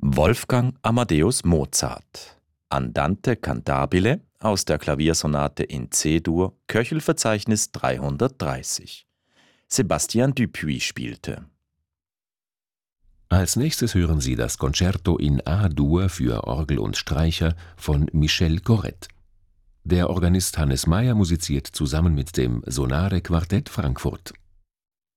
Wolfgang Amadeus Mozart. Andante cantabile aus der Klaviersonate in C-Dur, Köchelverzeichnis 330. Sebastian Dupuis spielte. Als nächstes hören Sie das Concerto in A-Dur für Orgel und Streicher von Michel Corrette. Der Organist Hannes Meyer musiziert zusammen mit dem Sonare Quartett Frankfurt.